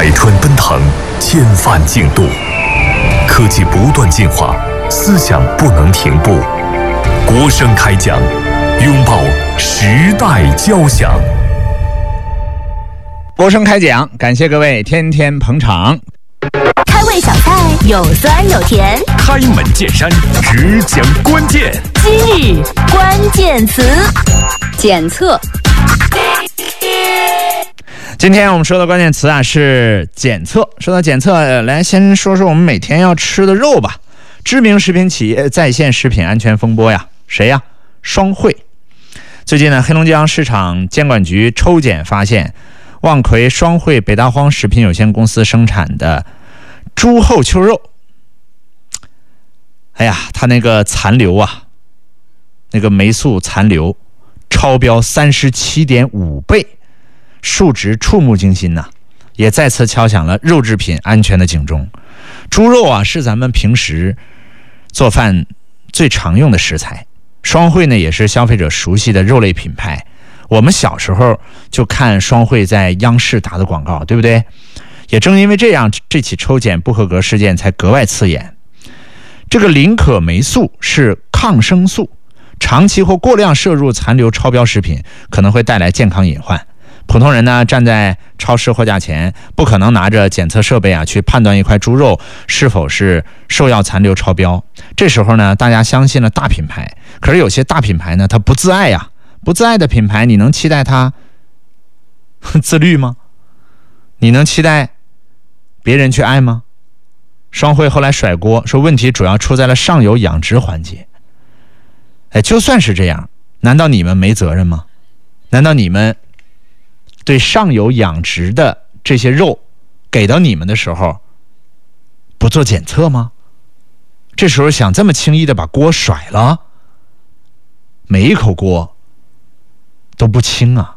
海豚奔腾，千帆竞渡，科技不断进化，思想不能停步。国声开讲，拥抱时代交响。 国声开讲，感谢各位天天捧场。 开胃小菜有酸有甜， 开门见山，只讲关键。 今日关键词：检测。 今天我们说的关键词是检测。说到检测，来先说说我们每天要吃的肉吧。知名食品企业再现食品安全风波呀，谁呀？双汇。最近呢，黑龙江市场监管局抽检发现，望奎双汇北大荒食品有限公司生产的猪后丘肉，哎呀，它那个残留啊，那个霉素残留超标37.5倍。数值触目惊心呐，也再次敲响了肉制品安全的警钟。猪肉啊，是咱们平时做饭最常用的食材。双汇呢，也是消费者熟悉的肉类品牌。我们小时候就看双汇在央视打的广告，对不对？也正因为这样，这起抽检不合格事件才格外刺眼。这个林可霉素是抗生素，长期或过量摄入残留超标食品，可能会带来健康隐患。普通人呢，站在超市货架前，不可能拿着检测设备去判断一块猪肉是否是兽药残留超标。这时候呢，大家相信了大品牌，可是有些大品牌呢，它不自爱呀。不自爱的品牌，你能期待它自律吗？你能期待别人去爱吗？双汇后来甩锅，说问题主要出在了上游养殖环节。就算是这样，难道你们没责任吗？难道你们对上游养殖的这些肉给到你们的时候不做检测吗？这时候想这么轻易的把锅甩了，每一口锅都不轻啊。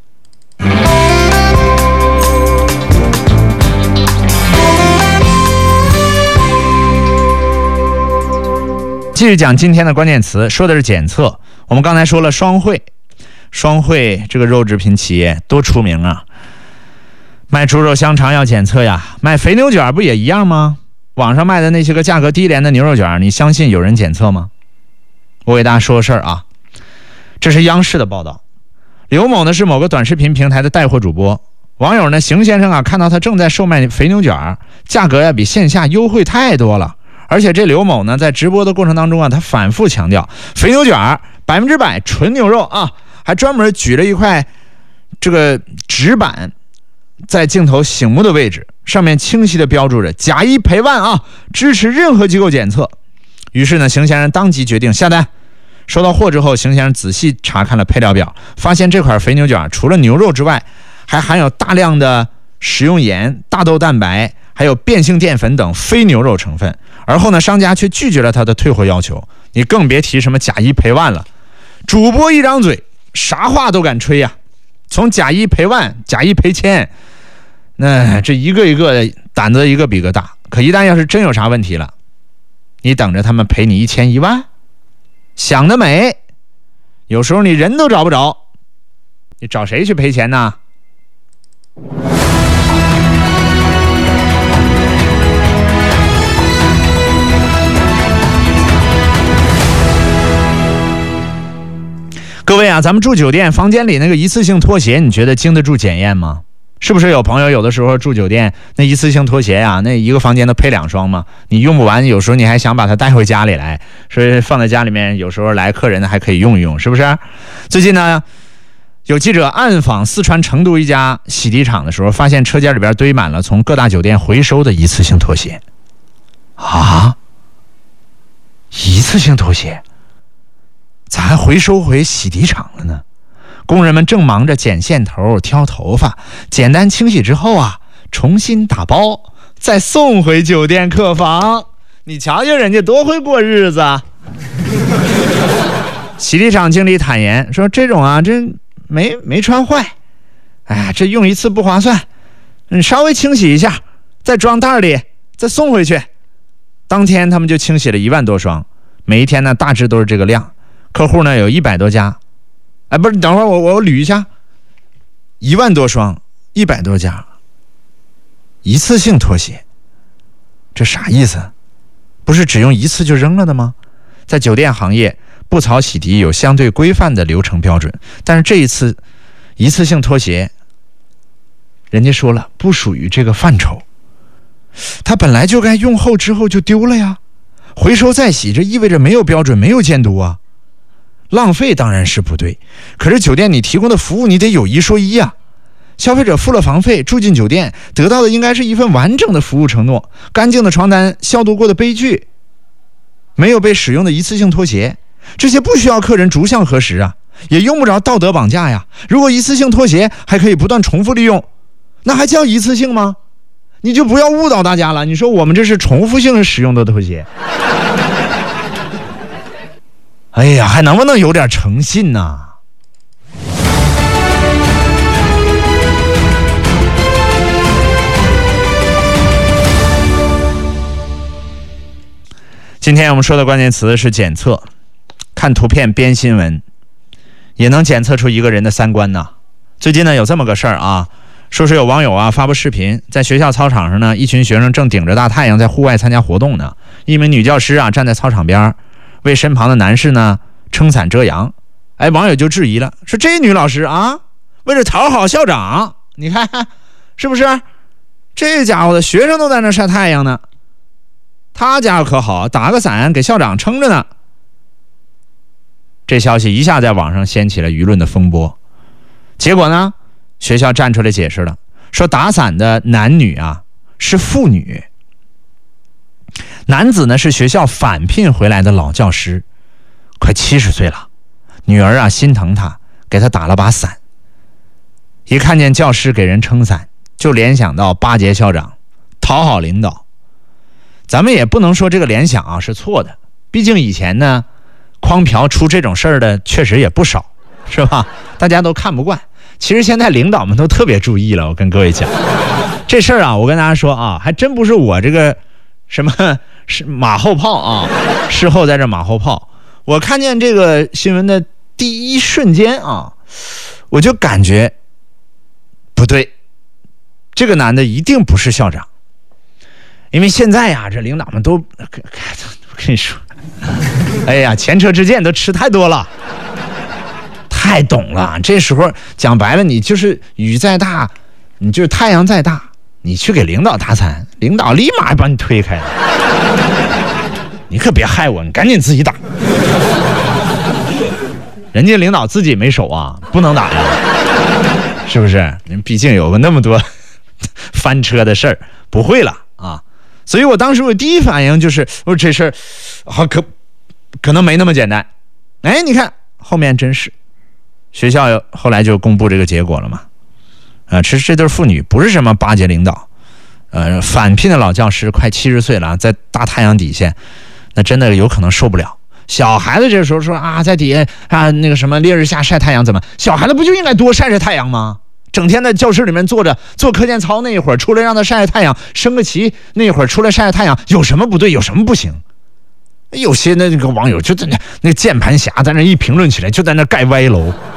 继续讲今天的关键词，说的是检测。我们刚才说了双汇这个肉制品企业多出名啊，卖猪肉香肠要检测呀，卖肥牛卷不也一样吗？网上卖的那些个价格低廉的牛肉卷，你相信有人检测吗？我给大家说个事儿啊，这是央视的报道。刘某呢是某个短视频平台的带货主播，网友呢邢先生看到他正在售卖肥牛卷，价格比线下优惠太多了。而且这刘某呢在直播的过程当中他反复强调肥牛卷100%纯牛肉啊，还专门举了一块这个纸板在镜头醒目的位置，上面清晰的标注着假一赔万啊，支持任何机构检测。于是呢，邢先生当即决定下单。收到货之后，邢先生仔细查看了配料表，发现这款肥牛卷除了牛肉之外，还含有大量的食用盐、大豆蛋白，还有变性淀粉等非牛肉成分。而后呢，商家却拒绝了他的退货要求，你更别提什么假一赔万了。主播一张嘴，啥话都敢吹呀，从假一赔万、假一赔千，那这一个一个的胆子一个比个大。可一旦要是真有啥问题了，你等着他们赔你1000、1万，想得美！有时候你人都找不着，你找谁去赔钱呢？各位啊，咱们住酒店房间里那个一次性拖鞋，你觉得经得住检验吗？是不是有朋友有的时候住酒店那一次性拖鞋呀，那一个房间都配2双嘛，你用不完，有时候你还想把它带回家里来，所以放在家里面，有时候来客人呢还可以用一用，是不是？最近呢，有记者暗访四川成都一家洗涤厂的时候，发现车间里边堆满了从各大酒店回收的一次性拖鞋。啊，一次性拖鞋咋还回收回洗涤厂了呢？工人们正忙着剪线头、挑头发，简单清洗之后重新打包，再送回酒店客房。你瞧瞧人家多会过日子啊！洗涤厂经理坦言说：“这种这没穿坏，这用一次不划算，你稍微清洗一下，再装袋里，再送回去。”当天他们就清洗了1万多双，每一天呢大致都是这个量。客户呢有100多家，不是，等会儿我捋一下，1万多双，100多家一次性拖鞋，这啥意思？不是只用一次就扔了的吗？在酒店行业，布槽洗涤有相对规范的流程标准，但是这一次一次性拖鞋，人家说了不属于这个范畴，它本来就该用后之后就丢了呀，回收再洗，这意味着没有标准，没有监督啊。浪费当然是不对，可是酒店你提供的服务你得有一说一啊。消费者付了房费，住进酒店，得到的应该是一份完整的服务承诺，干净的床单，消毒过的杯具，没有被使用的一次性拖鞋，这些不需要客人逐项核实啊，也用不着道德绑架呀。如果一次性拖鞋还可以不断重复利用，那还叫一次性吗？你就不要误导大家了，你说我们这是重复性使用的拖鞋。哎呀，还能不能有点诚信呢？今天我们说的关键词是检测，看图片编新闻也能检测出一个人的三观呢。最近呢有这么个事儿啊，说是有网友啊发布视频，在学校操场上呢，一群学生正顶着大太阳在户外参加活动呢，一名女教师啊站在操场边，为身旁的男士呢撑伞遮阳。哎，网友就质疑了，说这女老师啊，为了讨好校长，你看是不是？这家伙的学生都在那晒太阳呢，他家可好，打个伞给校长撑着呢。这消息一下在网上掀起了舆论的风波。结果呢，学校站出来解释了，说打伞的男女啊是父女，男子呢是学校返聘回来的老教师，快70岁了，女儿啊心疼他，给他打了把伞。一看见教师给人撑伞，就联想到巴结校长，讨好领导。咱们也不能说这个联想啊是错的，毕竟以前呢诓嫖出这种事儿的确实也不少，是吧？大家都看不惯。其实现在领导们都特别注意了，我跟各位讲这事儿啊，我跟大家说啊，还真不是我这个什么是马后炮啊，事后在这马后炮。我看见这个新闻的第一瞬间啊，我就感觉不对，这个男的一定不是校长。因为现在呀，这领导们都，我跟你说，哎呀，前车之鉴都吃太多了，太懂了。这时候讲白了，你就是雨再大，你就是太阳再大，你去给领导打伞，领导立马把你推开了。你可别害我，你赶紧自己打。人家领导自己没手啊，不能打呀，是不是？毕竟有个那么多翻车的事儿，不会了啊。所以我当时我第一反应就是，我说这事儿好可能没那么简单。哎，你看后面真是，学校后来就公布这个结果了嘛。其实这对父女不是什么巴结领导，返聘的老教师快70岁了，在大太阳底下，那真的有可能受不了。小孩子这时候说啊，在底下啊那个什么烈日下晒太阳，怎么？小孩子不就应该多晒晒太阳吗？整天在教室里面坐着做课间操，那一会儿出来让他晒晒太阳，升个旗那一会儿出来晒晒太阳，有什么不对？有什么不行？有些那个网友就在那键盘侠在那一评论起来，就在那盖歪楼。